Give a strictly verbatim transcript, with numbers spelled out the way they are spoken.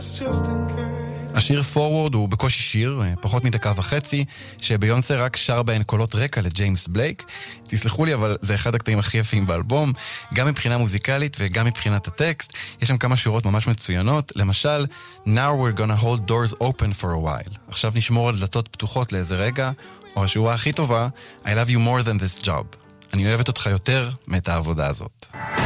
השיר Forward הוא בקושי שיר, פחות מדקה וחצי, שביונסה רק שר בהן קולות רקע לג'יימס בלייק. תסלחו לי, אבל זה אחד הקטעים הכי יפים באלבום, גם מבחינה מוזיקלית וגם מבחינת הטקסט. יש שם כמה שורות ממש מצוינות, למשל, Now we're gonna hold doors open for a while. עכשיו נשמור על דלתות פתוחות לאיזה רגע, או השורה הכי טובה, I love you more than this job. אני אוהבת אותך יותר מאת העבודה הזאת.